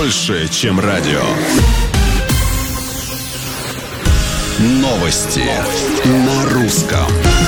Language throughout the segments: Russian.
больше, чем радио. Новости на русском.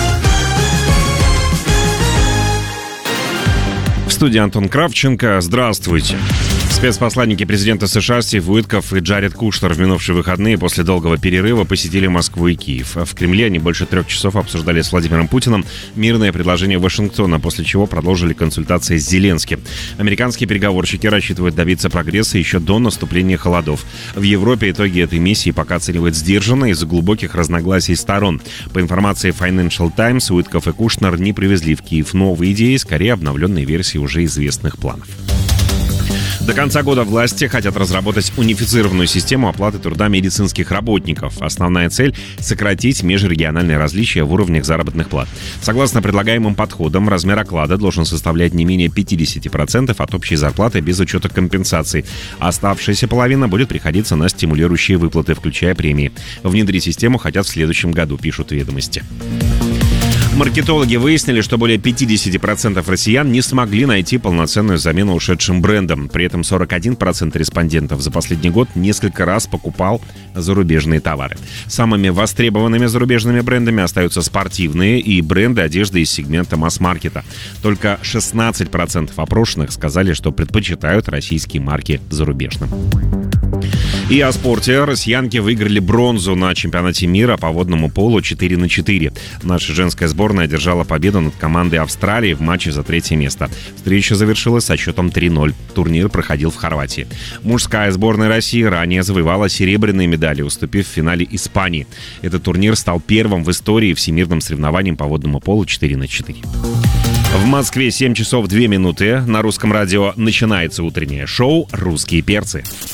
В студии Антон Кравченко. Здравствуйте. Спецпосланники президента США Стив Уитков и Джаред Кушнер в минувшие выходные после долгого перерыва посетили Москву и Киев. В Кремле они больше 3 часов обсуждали с Владимиром Путиным мирное предложение Вашингтона, после чего продолжили консультации с Зеленским. Американские переговорщики рассчитывают добиться прогресса еще до наступления холодов. В Европе итоги этой миссии пока оценивают сдержанно из-за глубоких разногласий сторон. По информации Financial Times, Уитков и Кушнер не привезли в Киев новые идеи, скорее обновленные версии уже известных планов. До конца года власти хотят разработать унифицированную систему оплаты труда медицинских работников. Основная цель – сократить межрегиональные различия в уровнях заработных плат. Согласно предлагаемым подходам, размер оклада должен составлять не менее 50% от общей зарплаты без учета компенсаций. Оставшаяся половина будет приходиться на стимулирующие выплаты, включая премии. Внедрить систему хотят в следующем году, пишут «Ведомости». Маркетологи выяснили, что более 50% россиян не смогли найти полноценную замену ушедшим брендам. При этом 41% респондентов за последний год несколько раз покупал зарубежные товары. Самыми востребованными зарубежными брендами остаются спортивные и бренды одежды из сегмента масс-маркета. Только 16% опрошенных сказали, что предпочитают российские марки зарубежным. И о спорте. Россиянки выиграли бронзу на чемпионате мира по водному полу 4×4. Наша женская сборная одержала победу над командой Австралии в матче за 3-е место. Встреча завершилась со счетом 3-0. Турнир проходил в Хорватии. Мужская сборная России ранее завоевала серебряные медали, уступив в финале Испании. Этот турнир стал первым в истории всемирным соревнованием по водному полу 4×4. В Москве 7 часов 2 минуты. На русском радио начинается утреннее шоу «Русские перцы».